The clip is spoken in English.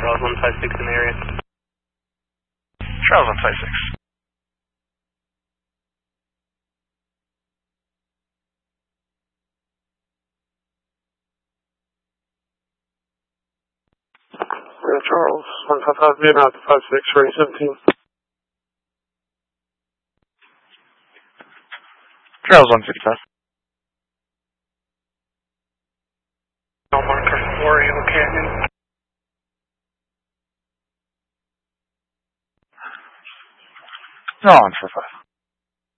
Charles 156 in the area. Charles 156. Charles 155, Vietnam 56, ready 17. Charles 155. Marker, Oriole Canyon. No, 155.